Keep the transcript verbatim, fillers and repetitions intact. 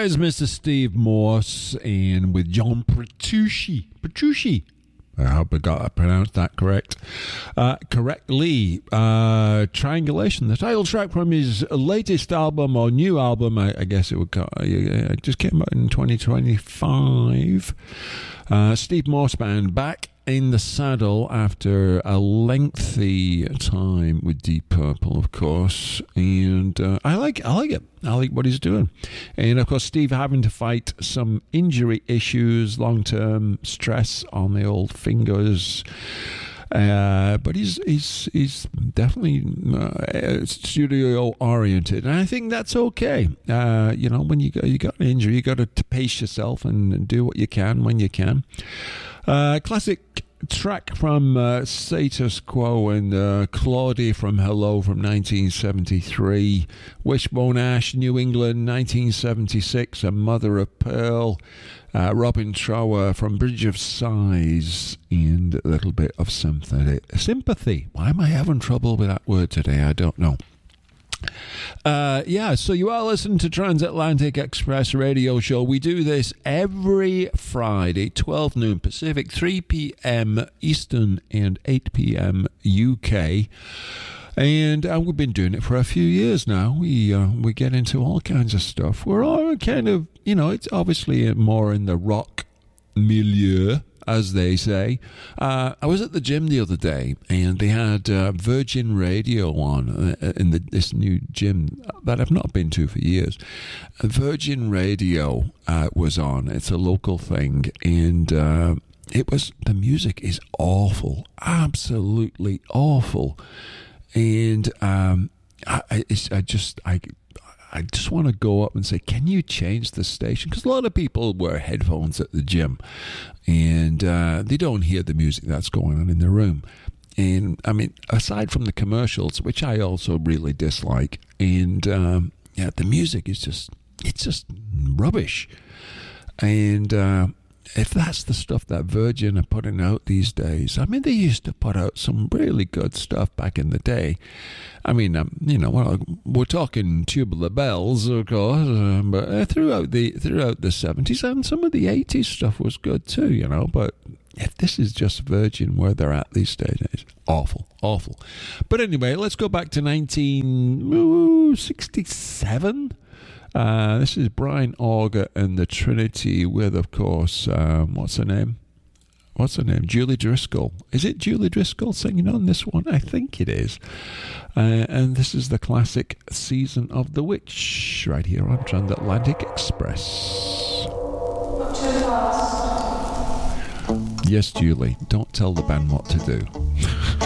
is Mister Steve Morse, and with John Petrucci. Petrucci. I hope I got I pronounced that correct. Uh, correctly. Uh, Triangulation, the title track from his latest album, or new album, I, I guess it would go, it just came out in twenty twenty-five. Uh, Steve Morse Band back in the saddle after a lengthy time with Deep Purple, of course, and uh, I like I like it. I like what he's doing, and of course, Steve having to fight some injury issues, long-term stress on the old fingers. Uh, but he's he's he's definitely uh, studio oriented, and I think that's okay. Uh, you know, when you got, you got an injury, you got to pace yourself and, and do what you can when you can. Uh, classic track from uh, Status Quo and uh, Claudie from Hello from nineteen seventy-three, Wishbone Ash, New England, nineteen seventy-six, and Mother of Pearl, uh, Robin Trower from Bridge of Sighs, and a little bit of sympathy. Sympathy. Why am I having trouble with that word today? I don't know. Uh, yeah, so you are listening to Transatlantic Express Radio Show. We do this every Friday, twelve noon Pacific, three p.m. Eastern, and eight p.m. U K. And uh, we've been doing it for a few years now. We uh, we get into all kinds of stuff. We're all kind of, you know, it's obviously more in the rock milieu, as they say. Uh, I was at the gym the other day, and they had uh, Virgin Radio on uh, in the, this new gym that I've not been to for years. Virgin Radio uh, was on. It's a local thing, and uh, it was the music is awful, absolutely awful, and um, I, I, it's, I just I. I just want to go up and say, can you change the station? Because a lot of people wear headphones at the gym, and uh, they don't hear the music that's going on in the room. And, I mean, aside from the commercials, which I also really dislike, and, um, yeah, the music is just, it's just rubbish. And uh, if that's the stuff that Virgin are putting out these days, I mean, they used to put out some really good stuff back in the day. I mean, um, you know, we're, we're talking Tubular Bells, of course, uh, but uh, throughout the throughout the seventies, and some of the eighties stuff was good too, you know. But if this is just Virgin where they're at these days, it's awful, awful. But anyway, let's go back to nineteen sixty-seven. Uh, this is Brian Auger and the Trinity with, of course, um, what's her name? What's her name? Julie Driscoll. Is it Julie Driscoll singing on this one? I think it is. Uh, and this is the classic Season of the Witch right here on Transatlantic Express. Not too fast. Yes, Julie, don't tell the band what to do.